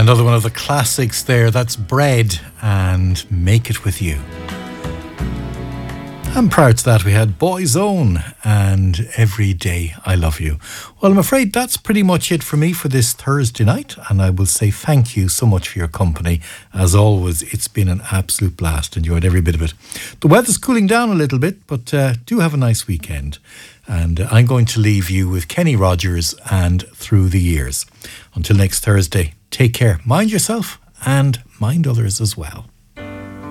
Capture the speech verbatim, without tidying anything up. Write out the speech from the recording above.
Another one of the classics there. That's Bread and Make It With You. And prior to that, we had Boyzone and Every Day I Love You. Well, I'm afraid that's pretty much it for me for this Thursday night. And I will say thank you so much for your company. As always, it's been an absolute blast. Enjoyed every bit of it. The weather's cooling down a little bit, but uh, do have a nice weekend. And uh, I'm going to leave you with Kenny Rogers and Through the Years. Until next Thursday, take care. Mind yourself and mind others as well.